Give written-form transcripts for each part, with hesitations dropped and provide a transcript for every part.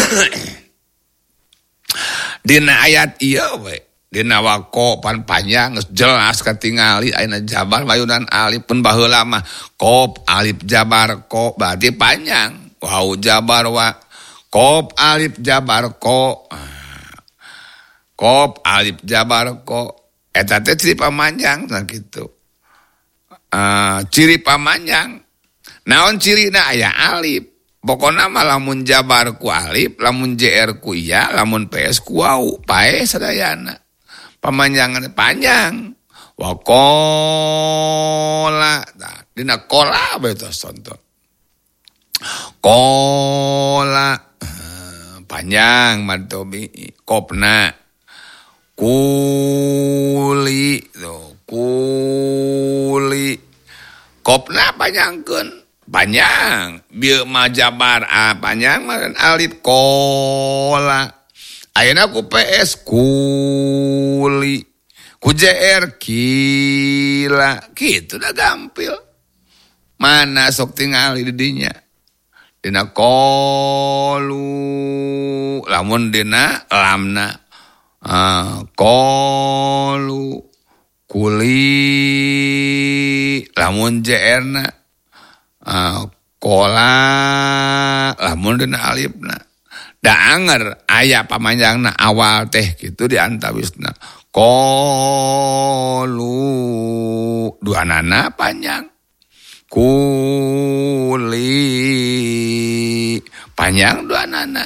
Dina ayat ieu we, dina waqo pan panjang geus jelas katingali ayeuna jabar mayunan alif pun baheula mah qaf alif jabar qa berarti panjang. Wau jabar wa qaf alif jabar qa. Qaf alif jabar qa eta teh ciri pamanjang nah kitu. Ciri pamanjang. Naon cirina aya alif. Pokona mah lamun jabar ku alif, lamun jr ku iya, lamun ps ku wau, pae sadayana. Pamanjangan panjang. Wa qola. Nah, dina qola bae tos contoh. Qola panjang madtobi qopna. Kuli tuh, kuli. Qopna panjangkeun. Panjang, bieu majabar panjang mah alif qola. Ayeuna ku PS kuli, ku JR kila, kitu dah gampil. Mana sok tingali di dinya. Dina qolu, lamun dina lamna. Qolu, kuli, lamun JR-na. Kola lamun dina alifna da anger aya pamanjangna awal teh gitu di antawisna qolu duanana panjang kuli panjang duanana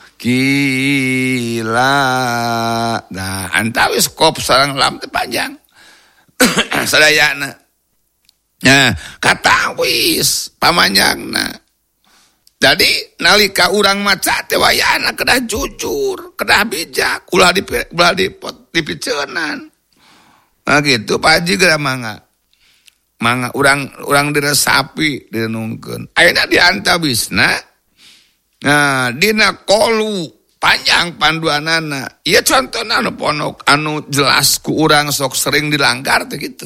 kila nah antawis qaf sareng lam teh panjang sadayana. Nah, kata wis pamanjangna. Jadi nalika urang maca teh wayahna kedah jujur, kedah bijak, ulah dipiceunan. Nah gitu Pak Haji geura mangga. Mangga urang diresapi direnungkeun. Ayeuna diantabisna. Nah, dina qolu panjang panduanana. Ieu contona anu ponok anu jelas ku urang sok sering dilanggar teh gitu.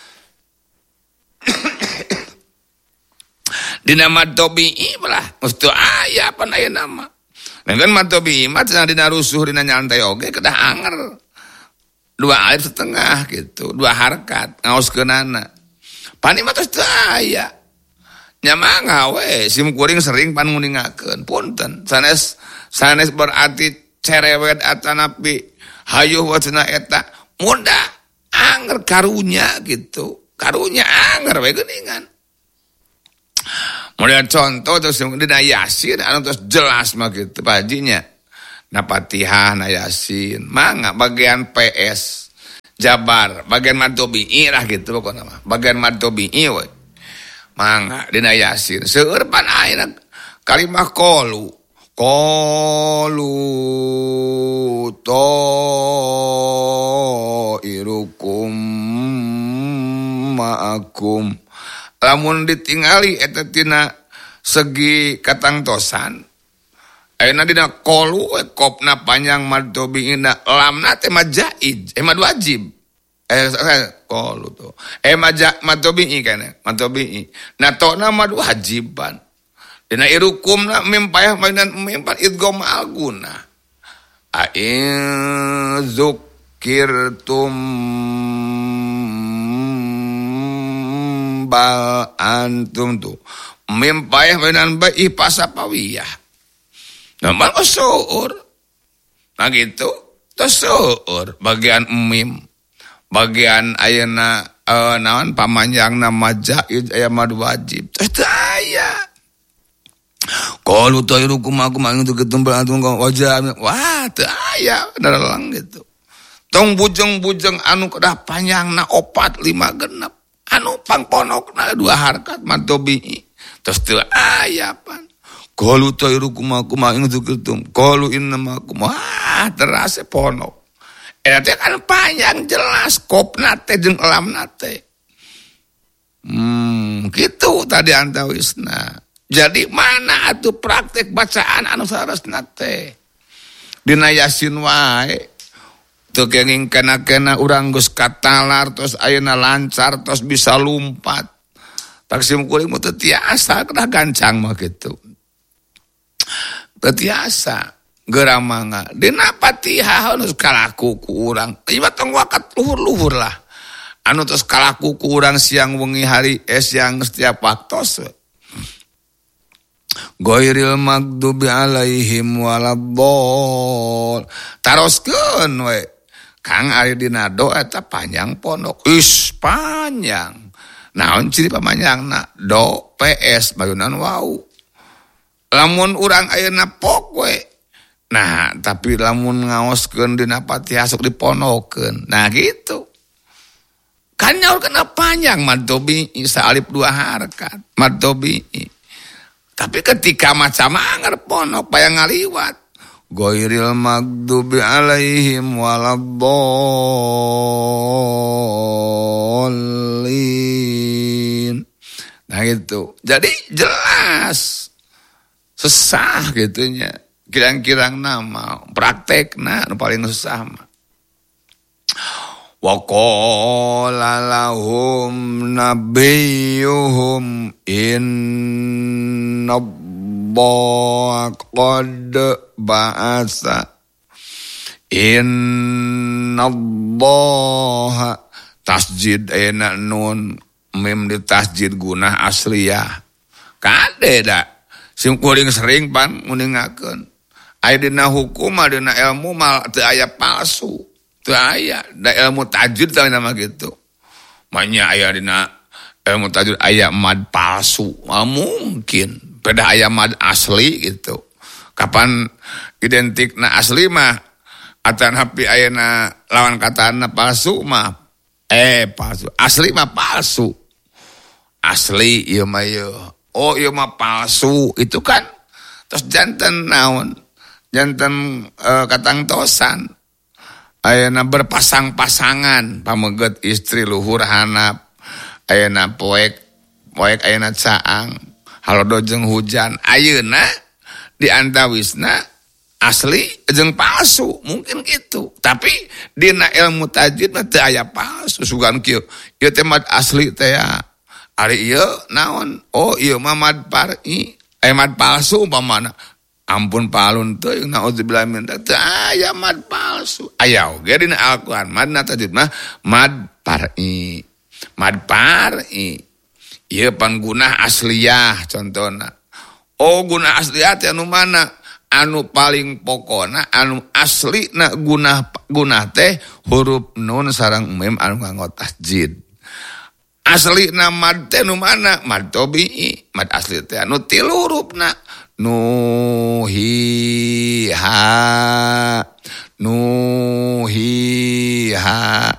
Dina madtobi'i belah mustu aya pan aya nama. Dengan madtobi'i mah cenah dina rusuh dina nyantai oge kedah anger. 2 alif setengah gitu, 2 harkat ngaoskeunana. Pani mah tos teu aya. Nya mangga we sim kuring sering pan nguningakeun. Punten sanes berarti cerewet atanapi hayuh wacana eta muda anger karunya gitu. Karunya anger we geuningan. Mulai contoh terus dina Yasin anu terus jelas mah gitu Pak Hajinya. Na Fatihah na Yasin, mangga bagian PS Jabar, bagian madtobi'i lah gitu pokona mah. Bagian madtobi'i we. Mangga dina Yasin seueur pan ayeuna kalimah qolu. Qolu to irukum ma'akum. Lamun ditingali eta tina segi katangtosan ayeuna dina qolu we qopna panjang madtobi'ina lamna teh majaid mad wajib qolu tuh madtobi'i kana madtobi'i na tona mad wajiban dina irukumna mim payah mainan mim pan idgham alguna ain zukirtum bal antum tuh mim payah mainan ba'i pasapawiyah namal usuur nah gitu tusuur bagian mim bagian ayeuna naon pamanjangna majaid aya mad wajib teh aya qalu tayrukum aku mangin teu ketumpal antum wajah wah teu aya darelang gitu tong bujeng-bujeng anu kedah panjangna 4 5 genep anu pangponokna 2 harkat madtobi'i terus teu aya pan qalu tayrukum aku mangin teu ketum qalu innamakum wah terase ponok eta teh kan panjang jelas qopna teh jeung lamna teh gitu tadi antawisna. Jadi mana atuh praktek bacaan anu saresna teh dina Yasin wae teu kenging kana-kana urang geus katalar tos ayeuna lancar tos bisa lumpat taksim kuring mah teu tiasa kedah gancang mah kitu teu tiasa geramanga dina Fatihah anu kalaku ku urang ieu tong wakat luhur-luhur lah anu tos kalaku ku urang siang wengi hari siang setiap waktu Ghairil maghdubi alaihim waladdallin taroskeun we Kang ari dina do eta panjang pondok panjang naon ciri pamanjangna do PS bayunan wau lamun urang ayeuna pok we nah tapi lamun ngaoskeun dina Fatihah sok diponokeun nah gitu kan nyaur kena panjang mad tabi'i salib 2 harakat mad tabi'i tapi ketika macam anger ponok payah ngaliwat Ghairil maghdubi alaihim waladdallin nah gitu jadi jelas susah gitunya kirang-kirang nama praktekna nu paling susah mah wa qala lahum nabiyyuhum innallaha qad ba'asa innallaha tasjid ena nun mim di tasjid gunah asliyah kade da sim kuring sering pan nguningakeun aya dina hukum dina ilmu mal teu aya palsu teu aya da ilmu tajwid teh nama gitu manya aya dina ilmu tajwid aya mad palsu mungkin beda aya mad asli gitu kapan identikna asli mah atan hapi ayeuna lawan katana palsu mah palsu asli mah palsu asli ieu mah oh ieu mah palsu itu kan terus janten naon janten katangtosan ayeuna berpasang-pasangan pameget istri luhur hanap ayeuna poek ayeuna caang halodo jeung hujan ayeuna di antawisna asli jeung palsu mungkin gitu tapi dina ilmu tajwid mah teu aya palsu sugan kieu ieu teh mad asli teh ya ari ieu naon oh ieu mah mad par'i mad palsu umpamana ampun palun teuing naudzubillah min dzalik teu aya mad palsu aya oge dina Al-Qur'an madna tajwid mah mad par'i ieu panggunah asliyah contona oh gunah asliyah teh anu mana anu paling pokona anu aslina gunah teh huruf nun sareng mim anu nganggo tasjid aslina mad teh nu mana mad tabi'i mad asli teh anu 3 hurufna nuhiha